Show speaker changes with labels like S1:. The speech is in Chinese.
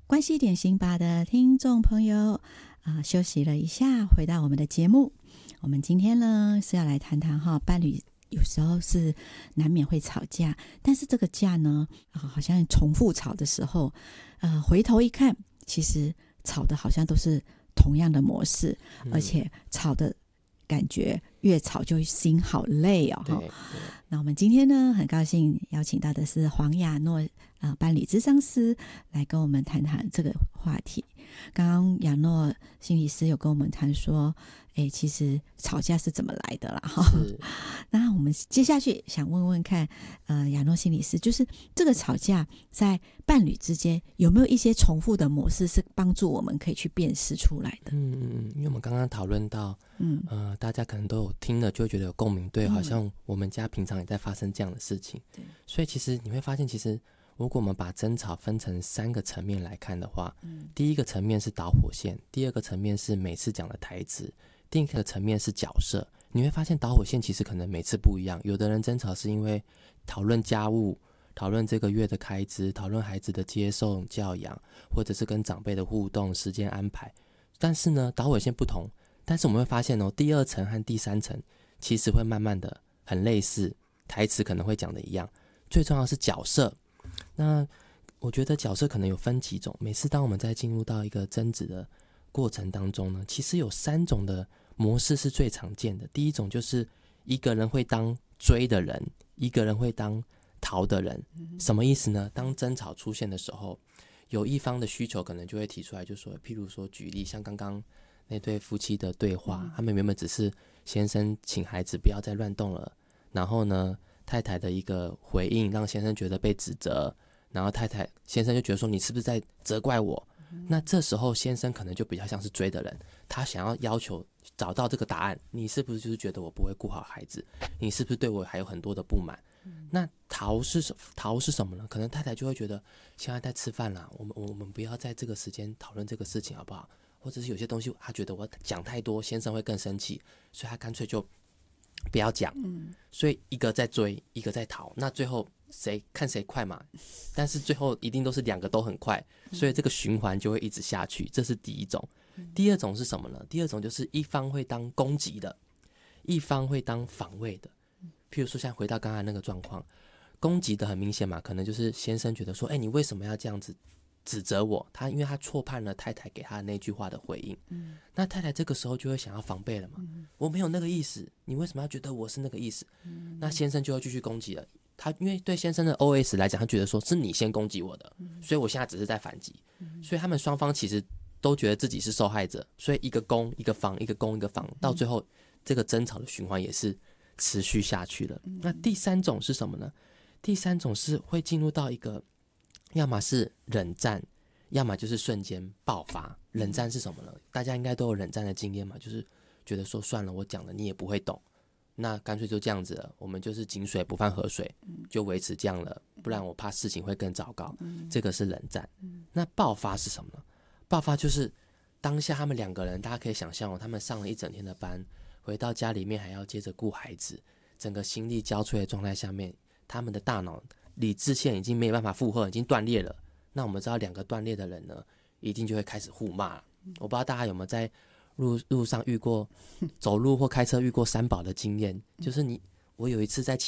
S1: 关系点心吧的听众朋友休息了一下，回到我们的节目。我们今天呢是要来谈谈伴侣有时候是难免会吵架，但是这个架呢好像重复吵的时候回头一看，其实吵的好像都是同样的模式，而且吵的感觉越吵就心好累哦。
S2: 对，
S1: 那我们今天呢很高兴邀请到的是黄雅诺伴侣咨商师来跟我们谈谈这个话题。刚刚雅诺心理师有跟我们谈说其实吵架是怎么来的啦。那我们接下去想问问看雅诺心理师，就是这个吵架在伴侣之间有没有一些重复的模式是帮助我们可以去辨识出来的？
S2: 因为我们刚刚讨论到大家可能都有听了就会觉得有共鸣，对，好像我们家平常也在发生这样的事情。对，所以其实你会发现，其实如果我们把争吵分成3个层面来看的话，第一个层面是导火线，第二个层面是每次讲的台词，第一个层面是角色。你会发现导火线其实可能每次不一样，有的人争吵是因为讨论家务，讨论这个月的开支，讨论孩子的接送教养，或者是跟长辈的互动时间安排，但是呢导火线不同，但是我们会发现第2层和第3层其实会慢慢的很类似，台词可能会讲的一样，最重要的是角色。那我觉得角色可能有分几种，每次当我们在进入到一个争执的过程当中呢，其实有3种的模式是最常见的。第一种就是一个人会当追的人，一个人会当逃的人。什么意思呢？当争吵出现的时候，有一方的需求可能就会提出来，就说譬如说举例，像刚刚那对夫妻的对话，他们原本只是先生请孩子不要再乱动了，然后呢太太的一个回应让先生觉得被指责，然后先生就觉得说你是不是在责怪我。那这时候先生可能就比较像是追的人，他想要求找到这个答案，你是不是就是觉得我不会顾好孩子，你是不是对我还有很多的不满。那逃是什么呢？可能太太就会觉得现在在吃饭啦，我们不要在这个时间讨论这个事情好不好，或者是有些东西他觉得我讲太多先生会更生气，所以他干脆就不要讲。所以一个在追一个在逃，那最后看谁快嘛，但是最后一定都是2个都很快，所以这个循环就会一直下去。这是第一种。第二种是什么呢？第二种就是一方会当攻击的，一方会当防卫的。譬如说像回到刚才那个状况，攻击的很明显嘛，可能就是先生觉得说你为什么要这样子指责我，因为他错判了太太给他的那句话的回应。那太太这个时候就会想要防备了嘛，我没有那个意思，你为什么要觉得我是那个意思。那先生就会继续攻击了。他因为对先生的 OS 来讲，他觉得说是你先攻击我的，所以我现在只是在反击。所以他们双方其实都觉得自己是受害者，所以一个攻一个防，一个攻一个防，到最后这个争吵的循环也是持续下去了。那第3种是什么呢？第3种是会进入到一个要么是冷战，要么就是瞬间爆发。冷战是什么呢？大家应该都有冷战的经验嘛，就是觉得说算了，我讲了你也不会懂，那干脆就这样子了，我们就是井水不犯河水，就维持这样了，不然我怕事情会更糟糕。这个是冷战。那爆发是什么呢？爆发就是当下他们2个人，大家可以想象他们上了一整天的班，回到家里面还要接着顾孩子，整个心力交瘁的状态下面，他们的大脑理智线已经没有办法负荷，已经断裂了。那我们知道2个断裂的人呢，一定就会开始互骂。我不知道大家有没有在路上遇过走路或开车遇过三宝的经验，就是我有一次在